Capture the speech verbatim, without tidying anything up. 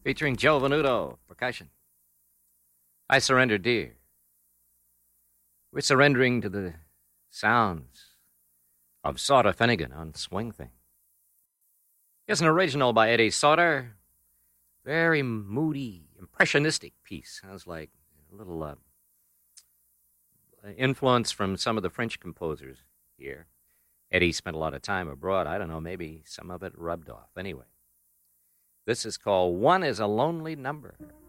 featuring Joe Venuto, percussion. I Surrender Dear. We're surrendering to the sounds of Sauter Finnegan on Swing Thing. Here's an original by Eddie Sauter. Very moody, impressionistic piece. Sounds like a little uh, influence from some of the French composers here. Eddie spent a lot of time abroad. I don't know, maybe some of it rubbed off. Anyway, this is called One is a Lonely Number.